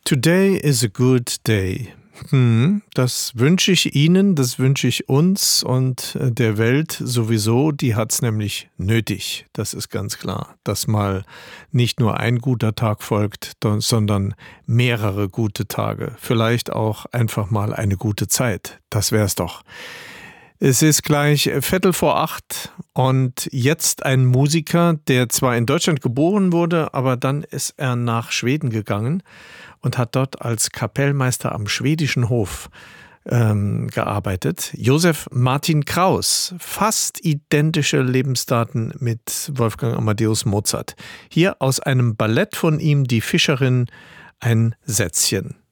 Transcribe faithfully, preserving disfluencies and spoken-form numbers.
Today is a good day. Hm, das wünsche ich Ihnen, das wünsche ich uns und der Welt sowieso. Die hat's nämlich nötig. Das ist ganz klar, dass mal nicht nur ein guter Tag folgt, sondern mehrere gute Tage. Vielleicht auch einfach mal eine gute Zeit. Das wär's doch. Es ist gleich Viertel vor acht und jetzt ein Musiker, der zwar in Deutschland geboren wurde, aber dann ist er nach Schweden gegangen und hat dort als Kapellmeister am schwedischen Hof ähm, gearbeitet. Josef Martin Kraus, fast identische Lebensdaten mit Wolfgang Amadeus Mozart. Hier aus einem Ballett von ihm, Die Fischerin, ein Sätzchen.